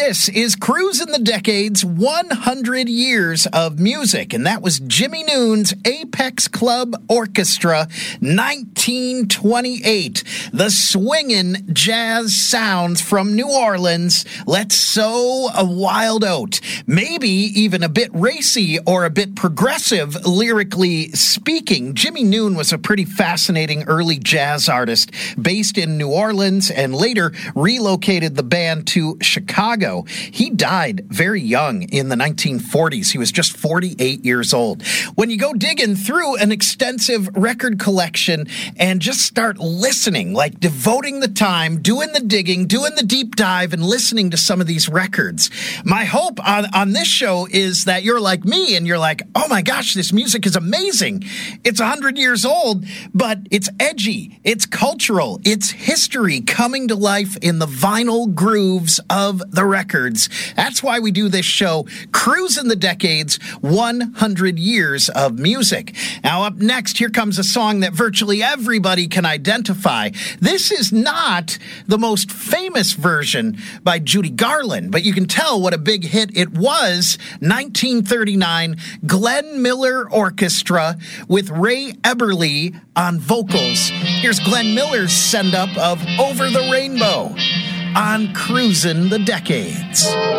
This is Cruising the Decades, 100 Years of Music, and that was Jimmy Noon's Apex Club Orchestra, 1928. The swinging jazz sounds from New Orleans. Let's sow a wild oat. Maybe even a bit racy or a bit progressive, lyrically speaking. Jimmy Noon was a pretty fascinating early jazz artist based in New Orleans and later relocated the band to Chicago. He died very young in the 1940s. He was just 48 years old. When you go digging through an extensive record collection and just start listening, like devoting the time, doing the digging, doing the deep dive, and listening to some of these records, my hope on this show is that you're like me and you're like, oh my gosh, this music is amazing. It's 100 years old, but it's edgy, it's cultural, it's history coming to life in the vinyl grooves of the records. That's why we do this show, Cruising the Decades, 100 Years of Music. Now, up next, here comes a song that virtually everybody can identify. This is not the most famous version by Judy Garland, but you can tell what a big hit it was. 1939, Glenn Miller Orchestra with Ray Eberle on vocals. Here's Glenn Miller's send-up of Over the Rainbow on Cruising the Decades.